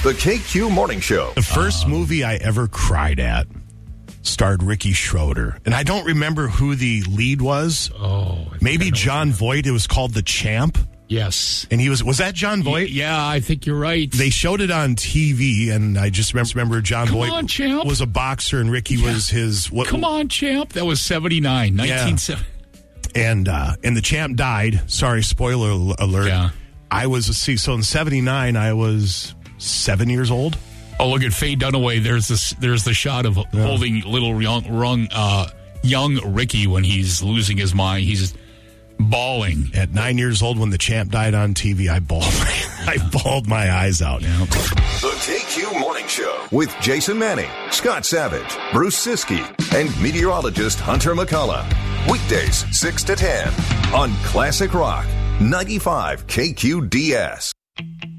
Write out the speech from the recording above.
The KQ Morning Show. The first movie I ever cried at starred Ricky Schroeder. And I don't remember who the lead was. Maybe John Voight. It was called The Champ. Yes. And was that John Voight? Yeah, I think you're right. They showed it on TV, and I just remember John Voight was a boxer, and Ricky was his... Come on, Champ. That was 79, 1970. And the Champ died. Sorry, spoiler alert. Yeah. So in 79, I was 7 years old. Oh, look at Faye Dunaway. There's the shot of holding little young Ricky when he's losing his mind. He's bawling. At 9 years old, when the Champ died on TV, I bawled my eyes out. Yeah. The KQ Morning Show with Jason Manning, Scott Savage, Bruce Siskey, and meteorologist Hunter McCullough. Weekdays 6 to 10 on Classic Rock 95 KQDS.